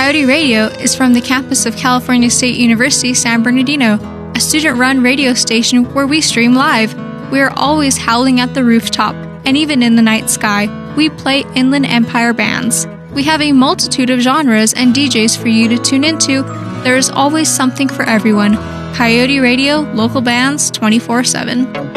Coyote Radio is from the campus of California State University, San Bernardino, a student-run radio station where we stream live. We are always howling at the rooftop, and even in the night sky, we play Inland Empire bands. We have a multitude of genres and DJs for you to tune into. There is always something for everyone. Coyote Radio, local bands, 24/7.